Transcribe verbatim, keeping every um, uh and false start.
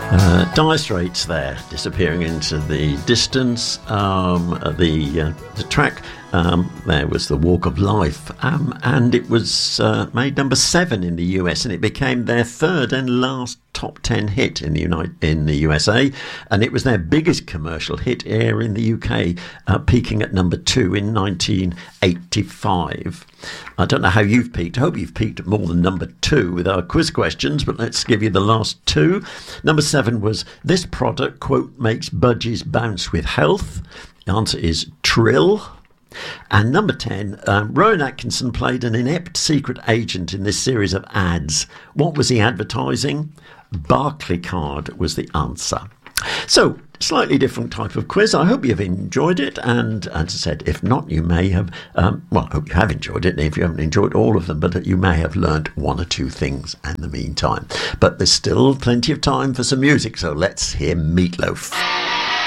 Uh, Dire Straits there, disappearing into the distance. Um, the uh, the track um, there was The Walk of Life, um, and it was uh, made number seven in the U S, and it became their third and last top ten hit in the United, in the U S A, and it was their biggest commercial hit here in the U K, uh, peaking at number two in nineteen eighty-five. I don't know how you've peaked. I hope you've peaked at more than number two with our quiz questions, but let's give you the last two. Number seven was, this product, quote, makes budgies bounce with health. The answer is Trill. And number ten, um, Rowan Atkinson played an inept secret agent in this series of ads. What was he advertising? Barclaycard was the answer. So, slightly different type of quiz. I hope you've enjoyed it, and as I said, if not, you may have, um, well, I hope you have enjoyed it, and if you haven't enjoyed all of them, but you may have learnt one or two things in the meantime. But there's still plenty of time for some music, so let's hear Meatloaf.